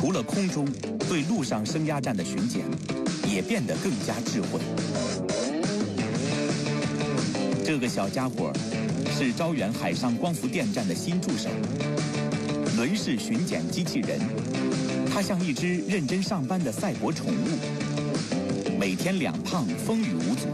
除了空中，对陆上升压站的巡检也变得更加智慧。这个小家伙是招远海上光伏电站的新助手，轮式巡检机器人。它像一只认真上班的赛博宠物，每天2趟，风雨无阻。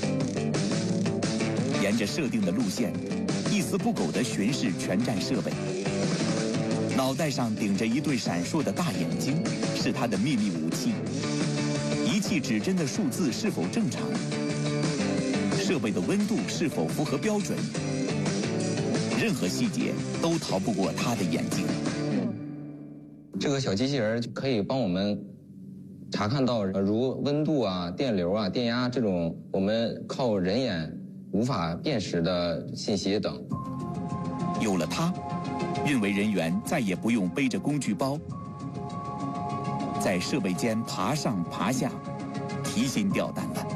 沿着设定的路线，一丝不苟地巡视全站设备。脑袋上顶着一对闪烁的大眼睛，是它的秘密武器。仪器指针的数字是否正常？设备的温度是否符合标准？任何细节都逃不过他的眼睛。 这个小机器人可以帮我们查看到如温度啊、电流啊、电压这种我们靠人眼无法辨识的信息等。 有了它，运维人员再也不用背着工具包，在设备间爬上爬下，提心吊胆的。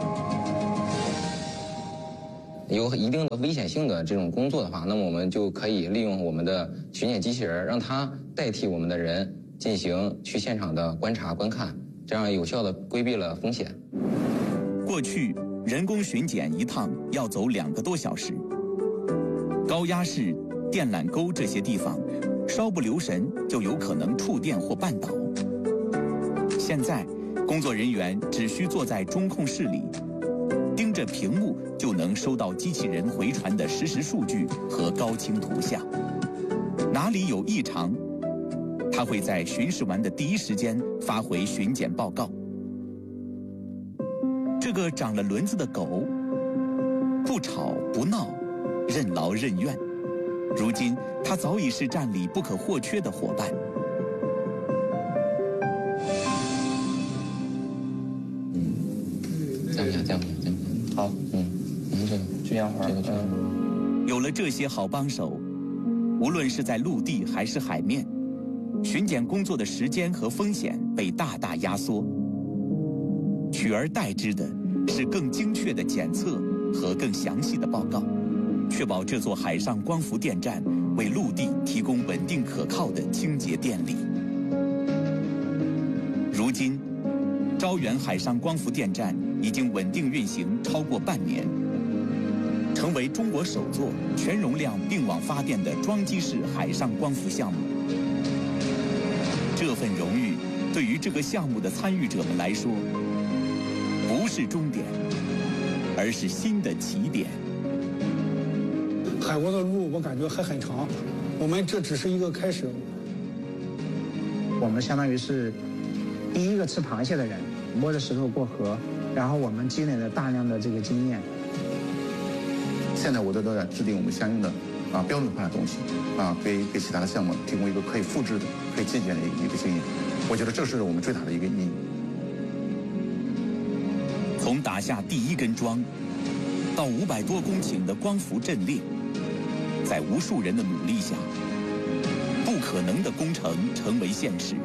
有一定的危险性的这种工作的话，那么我们就可以利用我们的巡检机器人，让它代替我们的人进行去现场的观察观看，这样有效地规避了风险。 过去人工巡检一趟要走2个多小时，高压室、电缆沟这些地方稍不留神就有可能触电或绊倒。现在工作人员只需坐在中控室里，盯着屏幕就能收到机器人回传的实时数据和高清图像。哪里有异常，他会在巡视完的第一时间发回巡检报告。这个长了轮子的狗，不吵不闹，任劳任怨。如今，它早已是站里不可或缺的伙伴。 这样。好，这样滑， 有了这些好帮手，无论是在陆地还是海面，巡检工作的时间和风险被大大压缩。取而代之的是更精确的检测和更详细的报告，确保这座海上光伏电站为陆地提供稳定可靠的清洁电力。如今，招远海上光伏电站已经稳定运行超过半年，成为中国首座全容量并网发电的装机式海上光伏项目。这份荣誉对于这个项目的参与者们来说，不是终点，而是新的起点。 海国的路我感觉还很长，我们这只是一个开始。 我们相当于是第一个吃螃蟹的人，摸着石头过河，然后我们积累了大量的这个经验。 现在我都在制定我们相应的标准化的东西给其他的项目提供一个可以复制的、可以借鉴的一个经验。我觉得这是我们最大的一个意义。 从打下第1根桩，到500多公顷的光伏阵列，在无数人的努力下，不可能的工程成为现实。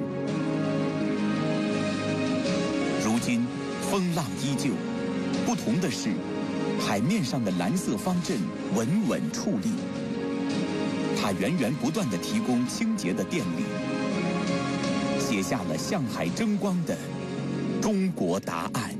如今风浪依旧，不同的是，海面上的蓝色方阵稳稳矗立，它源源不断地提供清洁的电力，写下了向海争光的中国答案。